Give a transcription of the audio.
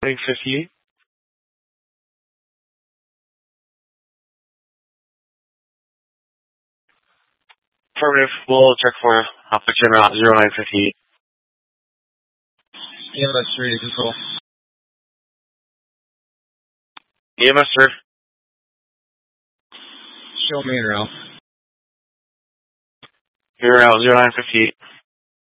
58. Affirmative. We'll check for you. I'll put you in route 0958. EMS 3 to control. EMS, sir. Show me in route. You're in route 0958.